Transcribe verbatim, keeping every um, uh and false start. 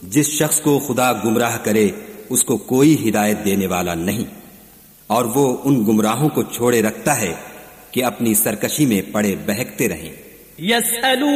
जिस शख्स को खुदा गुमराह करे उसको कोई हिदायत देने वाला नहीं, और वो उन गुमराहों को छोड़े रखता है कि अपनी सरकशी में पड़े बहकते रहें।